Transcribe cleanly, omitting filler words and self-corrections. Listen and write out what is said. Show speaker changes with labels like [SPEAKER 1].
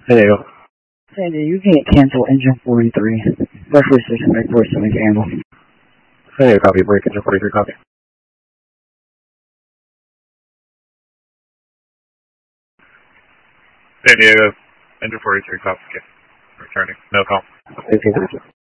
[SPEAKER 1] San Diego.
[SPEAKER 2] San Diego, you can't cancel engine 43. Referee 6 make voice to cancel.
[SPEAKER 1] San Diego copy, break engine 43 copy.
[SPEAKER 3] San Diego, engine 43 copy. Returning, no call.
[SPEAKER 1] 18